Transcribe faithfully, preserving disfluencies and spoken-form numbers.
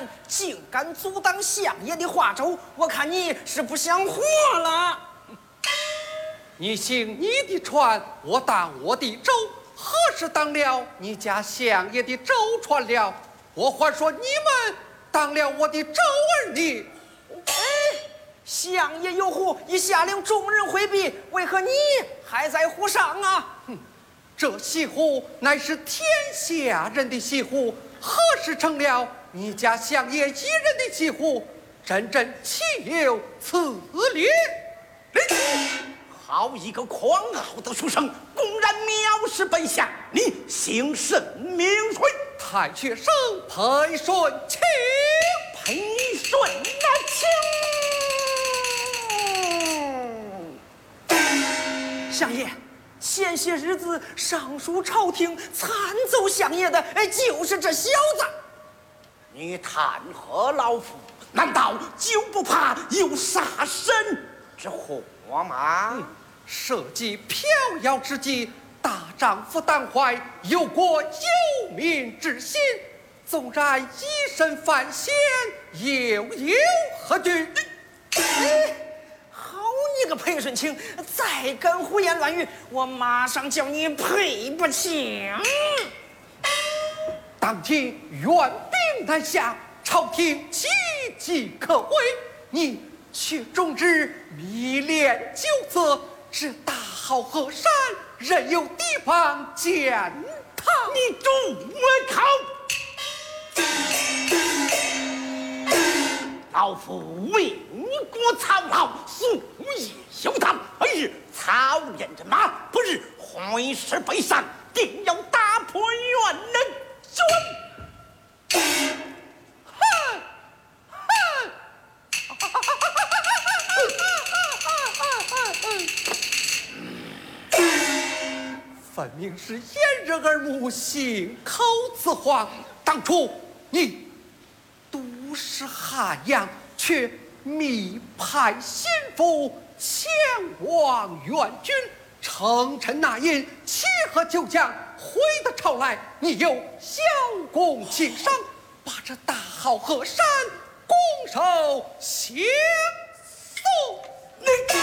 然，竟敢阻挡相爷的化州，我看你是不想活了。 你行你的船，我当我的舟，何时当了你家相爷的舟船了？我还说你们当了我的舟儿呢？ 哎，相爷有扈，已下令众人回避，为何你还在扈上啊？ 哼，这西湖乃是天下人的西湖，何时成了你家相爷一人的西湖？真真岂有此理！ 好一个狂傲的书生，公然藐视本相，你姓甚名谁？ 太学生裴顺清， 裴顺那清。相爷，前些日子上书朝廷参奏相爷的，哎，就是这小子。 你弹劾老夫，难道就不怕有杀身之祸吗？ 嗯，社稷飘摇之际，大丈夫当怀忧国忧民之心，纵然以身犯险，又有何惧？ 哎，好你个裴顺清，再敢胡言乱语，我马上叫你赔不清。 当今援兵南下，朝廷岌岌可危，你却终日迷恋酒色，至大好河山，任由敌方践踏。 你住我口！老夫为国操劳，夙夜修道，一日操练人马，不日挥师北上，定要打破元能军。 哼哼！分明是掩人耳目，信口雌黄。当初你都是汉阳，却密派心腹前往援军，称臣纳印，齐合旧将，回得朝来，你又小功轻赏，把这大好河山拱手相送。 你